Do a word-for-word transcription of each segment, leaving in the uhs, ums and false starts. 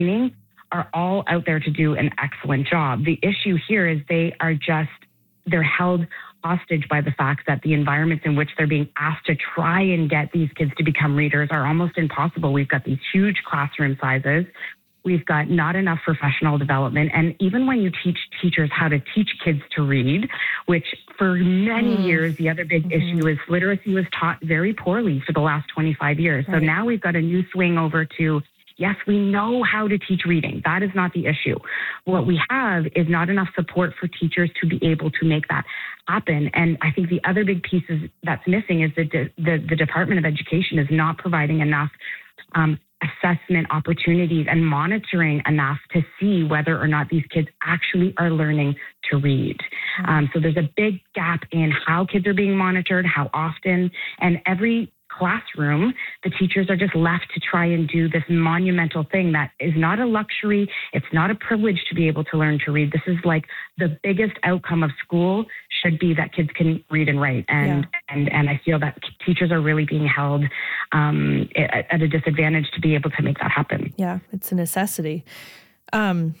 training are all out there to do an excellent job. The issue here is they are just, they're held hostage by the fact that the environments in which they're being asked to try and get these kids to become readers are almost impossible. We've got these huge classroom sizes. We've got not enough professional development. And even when you teach teachers how to teach kids to read, which for many mm. years, the other big mm-hmm. issue is literacy was taught very poorly for the last twenty-five years. Right. So now we've got a new swing over to, yes, we know how to teach reading. That is not the issue. What we have is not enough support for teachers to be able to make that happen. And I think the other big piece is, that's missing is that the, the, the Department of Education is not providing enough um, assessment opportunities and monitoring enough to see whether or not these kids actually are learning to read. Um, so there's a big gap in how kids are being monitored, how often, and every classroom, the teachers are just left to try and do this monumental thing that is not a luxury. It's not a privilege to be able to learn to read. This is like the biggest outcome of school should be that kids can read and write. And yeah. and, and I feel that teachers are really being held um, at, at a disadvantage to be able to make that happen. Yeah, it's a necessity. Um,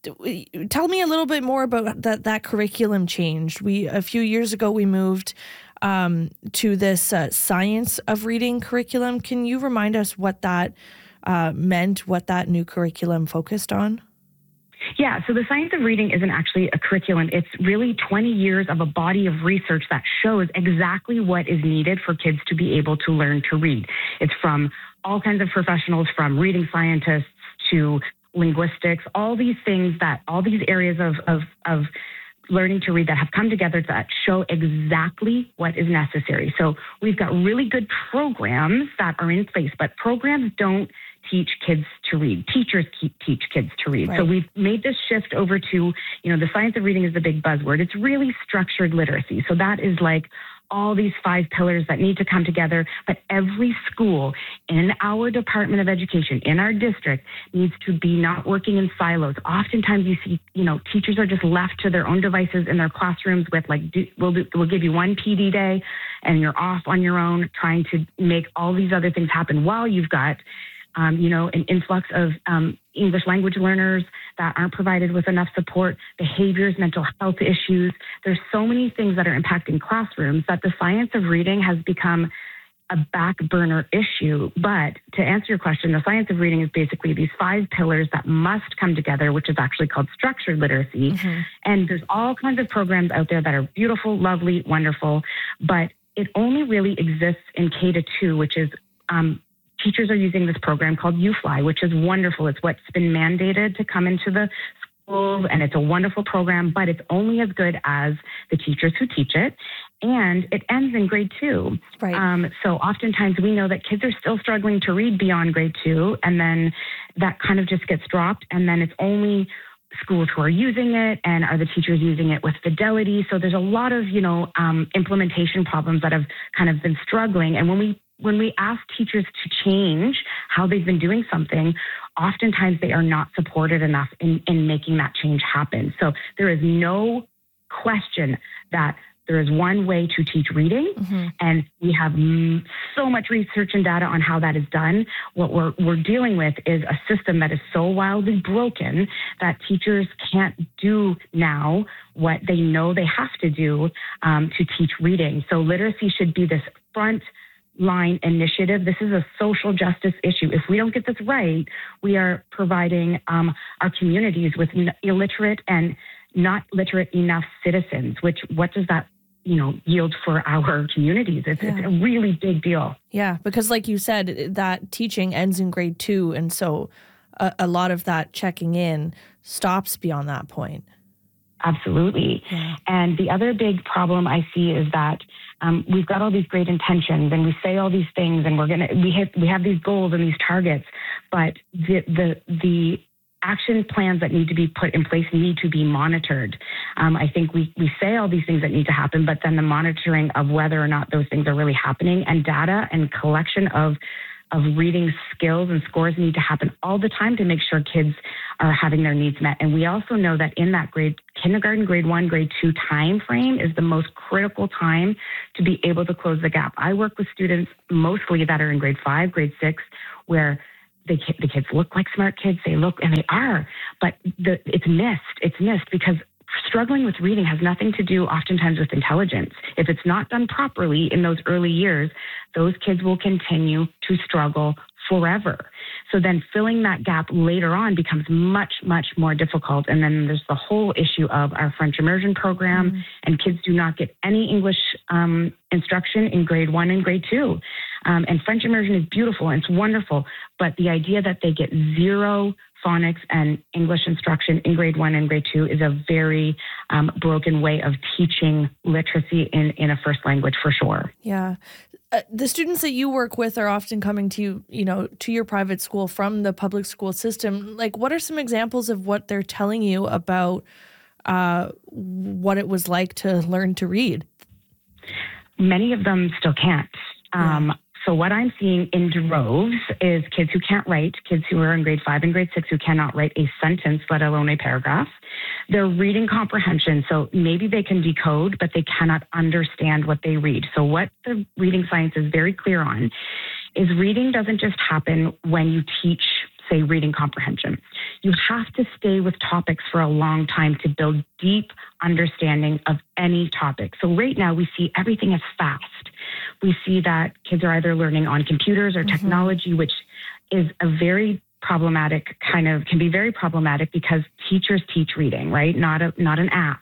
tell me a little bit more about that, that curriculum change. We, a few years ago, we moved um, to this uh, science of reading curriculum. Can you remind us what that uh, meant, what that new curriculum focused on? Yeah, so the science of reading isn't actually a curriculum. It's really twenty years of a body of research that shows exactly what is needed for kids to be able to learn to read. It's from all kinds of professionals, from reading scientists to linguistics, all these things that, all these areas of, of, of learning to read that have come together that show exactly what is necessary. So we've got really good programs that are in place, but programs don't teach kids to read. Teachers keep, teach kids to read. Right. So we've made this shift over to, you know, the science of reading is the big buzzword. It's really structured literacy. So that is like all these five pillars that need to come together. But every school in our Department of Education, in our district, needs to be not working in silos. Oftentimes you see, you know, teachers are just left to their own devices in their classrooms with like, do, we'll, do, we'll give you one P D day and you're off on your own trying to make all these other things happen while you've got Um, you know, an influx of um, English language learners that aren't provided with enough support, behaviors, mental health issues. There's so many things that are impacting classrooms that the science of reading has become a back burner issue. But to answer your question, the science of reading is basically these five pillars that must come together, which is actually called structured literacy. Mm-hmm. And there's all kinds of programs out there that are beautiful, lovely, wonderful, but it only really exists in K to two, which is um, teachers are using this program called U Fly, which is wonderful. It's what's been mandated to come into the schools, and it's a wonderful program, but it's only as good as the teachers who teach it. And it ends in grade two. Right. Um, so oftentimes we know that kids are still struggling to read beyond grade two, and then that kind of just gets dropped, and then it's only schools who are using it, and are the teachers using it with fidelity? So there's a lot of, you know, um, implementation problems that have kind of been struggling. And when we When we ask teachers to change how they've been doing something, oftentimes they are not supported enough in, in making that change happen. So there is no question that there is one way to teach reading, mm-hmm. and we have m- so much research and data on how that is done. What we're, we're dealing with is a system that is so wildly broken that teachers can't do now what they know they have to do um, to teach reading. So literacy should be this front line initiative. This is a social justice issue. If we don't get this right, we are providing um, our communities with n- illiterate and not literate enough citizens, which what does that, you know, yield for our communities? It's, yeah. it's a really big deal. Yeah, because like you said, that teaching ends in grade two. And so a, a lot of that checking in stops beyond that point. Absolutely. Yeah. And the other big problem I see is that um, we've got all these great intentions and we say all these things and we're going to, we hit, we have these goals and these targets, but the, the, the action plans that need to be put in place need to be monitored. Um, I think we, we say all these things that need to happen, but then the monitoring of whether or not those things are really happening, and data and collection of of reading skills and scores need to happen all the time to make sure kids are having their needs met. And we also know that in that grade, kindergarten, grade one, grade two time frame is the most critical time to be able to close the gap. I work with students mostly that are in grade five, grade six, where they, the kids look like smart kids. They look, and they are, but the, it's missed. It's missed because struggling with reading has nothing to do oftentimes with intelligence. If it's not done properly in those early years, those kids will continue to struggle forever. So then filling that gap later on becomes much, much more difficult. And then there's the whole issue of our French immersion program, mm-hmm. and kids do not get any English um, instruction in grade one and grade two. Um, and French immersion is beautiful and it's wonderful, but the idea that they get zero phonics and English instruction in grade one and grade two is a very um, broken way of teaching literacy in, in a first language for sure. Yeah. Uh, the students that you work with are often coming to you, you know, to your private school from the public school system. Like, what are some examples of what they're telling you about uh, what it was like to learn to read? Many of them still can't. Um, yeah. So what I'm seeing in droves is kids who can't write, kids who are in grade five and grade six who cannot write a sentence, let alone a paragraph. Their reading comprehension, so maybe they can decode, but they cannot understand what they read. So what the reading science is very clear on is reading doesn't just happen when you teach, say, reading comprehension. You have to stay with topics for a long time to build deep understanding of any topic. So right now we see everything is fast. We see that kids are either learning on computers or technology, mm-hmm. which is a very problematic kind of, can be very problematic because teachers teach reading, right? Not a, not an app.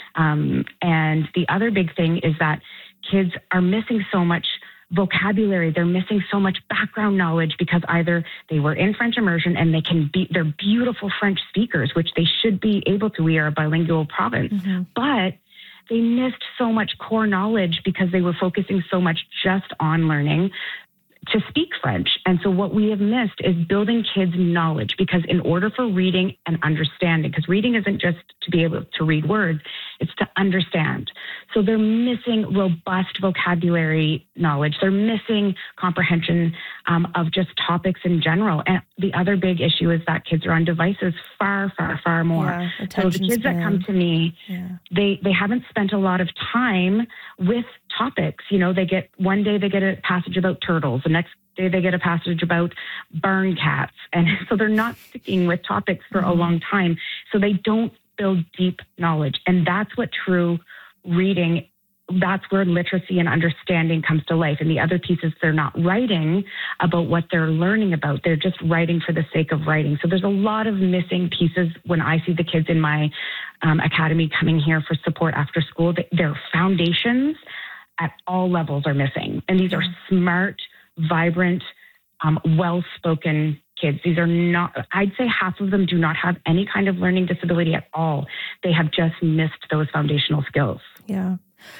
Um, and the other big thing is that kids are missing so much vocabulary. They're missing so much background knowledge because either they were in French immersion and they can be, they're beautiful French speakers, which they should be able to. We are a bilingual province, mm-hmm. but they missed so much core knowledge because they were focusing so much just on learning to speak French. And so what we have missed is building kids' knowledge, because in order for reading and understanding, because reading isn't just to be able to read words, it's to understand. So they're missing robust vocabulary knowledge. They're missing comprehension um, of just topics in general. And the other big issue is that kids are on devices far, far, far more. Yeah, so the kids span. that come to me, yeah. they, they haven't spent a lot of time with topics. You know, they get, one day they get a passage about turtles. The next day they get a passage about barn cats. And so they're not sticking with topics for mm-hmm. a long time. So they don't build deep knowledge. And that's what true reading, that's where literacy and understanding comes to life. And the other piece is they're not writing about what they're learning about. They're just writing for the sake of writing. So there's a lot of missing pieces when I see the kids in my um, academy coming here for support after school. Their foundations at all levels are missing. And these are smart, vibrant, um, well-spoken kids. These are not, I'd say half of them do not have any kind of learning disability at all. They have just missed those foundational skills. Yeah.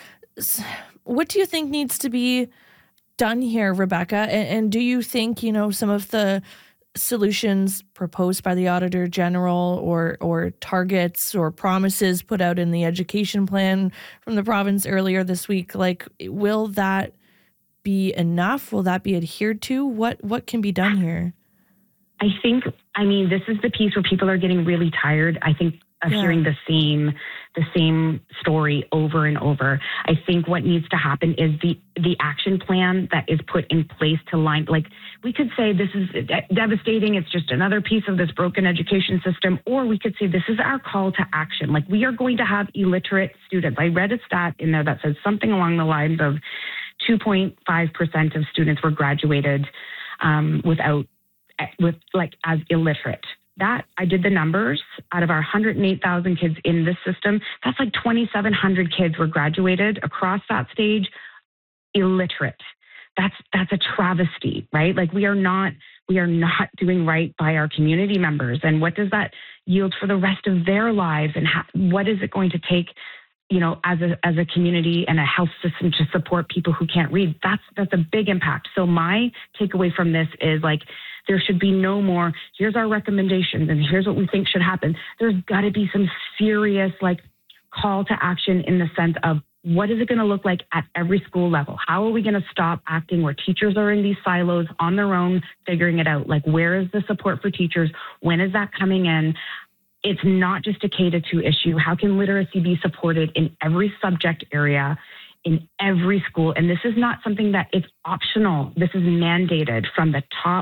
What do you think needs to be done here, Rebecca? And, and do you think, you know, some of the solutions proposed by the Auditor General or or targets or promises put out in the education plan from the province earlier this week, like, will that be enough? Will that be adhered to? What what can be done here? I think, I mean, this is the piece where people are getting really tired, I think, of yeah. hearing the same the same story over and over. I think what needs to happen is the the action plan that is put in place to line, like, we could say this is de- devastating, it's just another piece of this broken education system, or we could say this is our call to action. Like, we are going to have illiterate students. I read a stat in there that says something along the lines of two point five percent of students were graduated um, without, with like as illiterate. That, I did the numbers, out of our one hundred eight thousand kids in this system, that's like twenty-seven hundred kids were graduated across that stage illiterate. That's that's a travesty, right? Like, we are not we are not doing right by our community members. And what does that yield for the rest of their lives? And how, what is it going to take, you know, as a as a community and a health system to support people who can't read? That's that's a big impact. So my takeaway from this is, like, there should be no more, here's our recommendations and here's what we think should happen. There's got to be some serious, like, call to action in the sense of, what is it going to look like at every school level? How are we going to stop acting where teachers are in these silos on their own, figuring it out? Like, where is the support for teachers? When is that coming in? It's not just a K to two issue. How can literacy be supported in every subject area, in every school? And this is not something that is optional. This is mandated from the top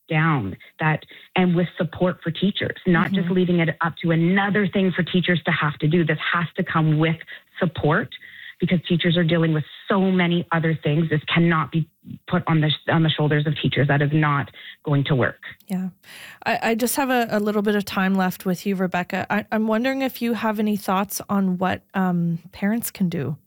down, that and with support for teachers, not mm-hmm. just leaving it up to another thing for teachers to have to do. This has to come with support, because teachers are dealing with so many other things. This cannot be put on the on the shoulders of teachers. That is not going to work. Yeah. I, I just have a, a little bit of time left with you, Rebecca. I, I'm wondering if you have any thoughts on what um, parents can do.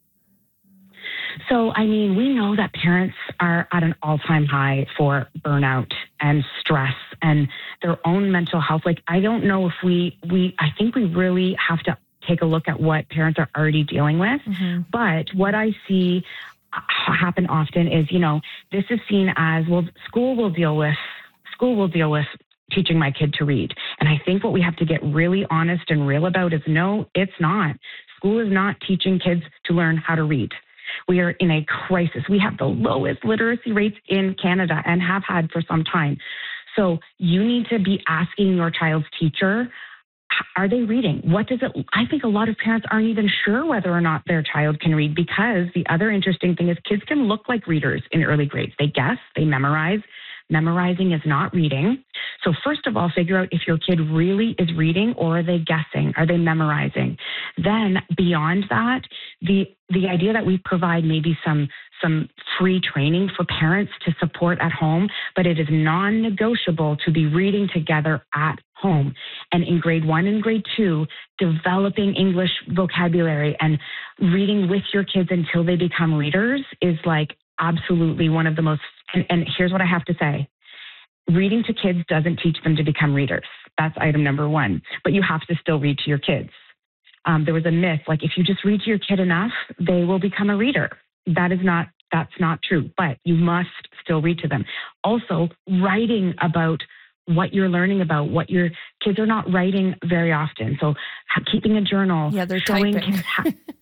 So, I mean, we know that parents are at an all-time high for burnout and stress and their own mental health. Like, I don't know if we, we, I think we really have to take a look at what parents are already dealing with. Mm-hmm. But what I see happen often is, you know, this is seen as, well, school will deal with, school will deal with teaching my kid to read. And I think what we have to get really honest and real about is, no, it's not. School is not teaching kids to learn how to read. We are in a crisis. We have the lowest literacy rates in Canada and have had for some time. So you need to be asking your child's teacher, are they reading? What does it, I think a lot of parents aren't even sure whether or not their child can read, because the other interesting thing is kids can look like readers in early grades. They guess, they memorize. Memorizing is not reading. So first of all, figure out if your kid really is reading, or are they guessing? Are they memorizing? Then beyond that, the the idea that we provide maybe some some free training for parents to support at home, but it is non-negotiable to be reading together at home. And in grade one and grade two, developing English vocabulary and reading with your kids until they become readers is like absolutely one of the most, and, and here's what I have to say. Reading to kids doesn't teach them to become readers. That's item number one. But you have to still read to your kids. Um, there was a myth, like if you just read to your kid enough, they will become a reader. That is not, that's not true, but you must still read to them. Also, writing about what you're learning about, what your kids are not writing very often. So keeping a journal. Yeah, they're typing. How,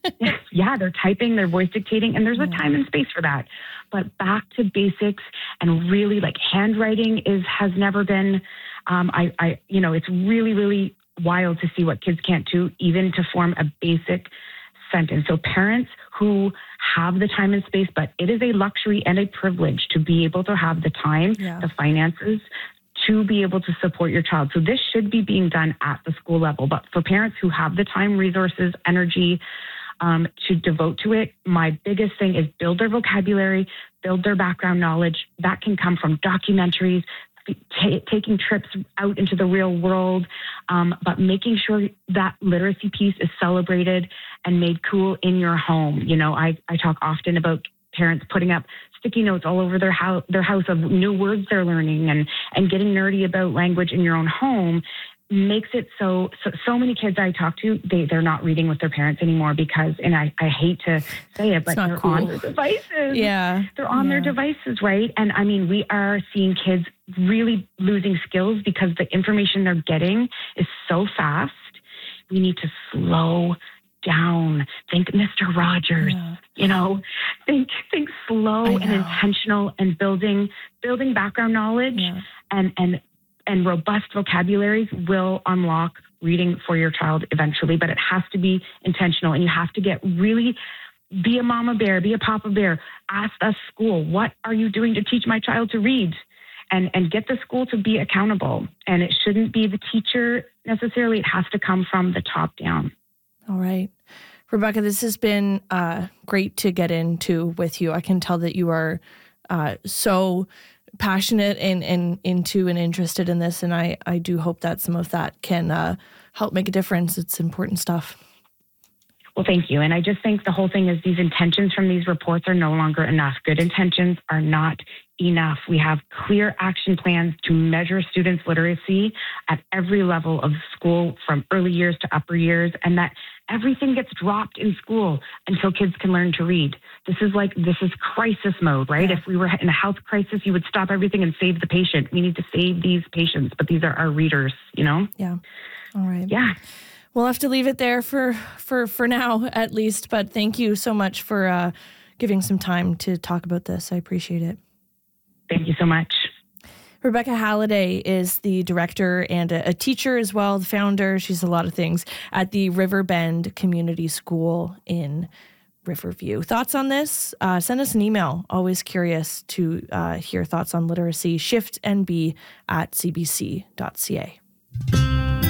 yeah, they're typing, they're voice dictating, and there's a time and space for that. But back to basics, and really like handwriting is, has never been, um, I, I, you know, it's really, really wild to see what kids can't do, even to form a basic sentence. So parents who have the time and space, but it is a luxury and a privilege to be able to have the time, yeah. the finances, to be able to support your child. So this should be being done at the school level. But for parents who have the time, resources, energy um, to devote to it, my biggest thing is build their vocabulary, build their background knowledge. That can come from documentaries, t- taking trips out into the real world, um, but making sure that literacy piece is celebrated and made cool in your home. You know, I, I talk often about parents putting up sticky notes all over their house, their house of new words they're learning, and, and getting nerdy about language in your own home makes it so, so, so many kids I talk to, they, they're not reading with their parents anymore because, and I, I hate to say it, but they're cool. on their devices. Yeah. They're on yeah. their devices, right? And I mean, we are seeing kids really losing skills because the information they're getting is so fast. We need to slow down. Think Mister Rogers, yeah. you know, think, think slow and intentional, and building, building background knowledge yeah. and, and, and robust vocabularies will unlock reading for your child eventually, but it has to be intentional, and you have to get really, be a mama bear, be a papa bear. Ask the school, what are you doing to teach my child to read? And, and get the school to be accountable. And it shouldn't be the teacher necessarily. It has to come from the top down. All right. Rebecca, this has been uh, great to get into with you. I can tell that you are uh, so passionate and, and into and interested in this. And I, I do hope that some of that can uh, help make a difference. It's important stuff. Well, thank you. And I just think the whole thing is these intentions from these reports are no longer enough. Good intentions are not enough. We have clear action plans to measure students' literacy at every level of school, from early years to upper years, and that everything gets dropped in school until kids can learn to read. This is like, this is crisis mode, right? Yeah. If we were in a health crisis, you would stop everything and save the patient. We need to save these patients, but these are our readers, you know? Yeah. All right. Yeah. We'll have to leave it there for, for, for now, at least. But thank you so much for uh, giving some time to talk about this. I appreciate it. Thank you so much. Rebecca Halliday is the director and a, a teacher as well, the founder. She's a lot of things at the Riverbend Community School in Riverview. Thoughts on this? Uh, send us an email. Always curious to uh, hear thoughts on literacy. shift n b at c b c dot c a.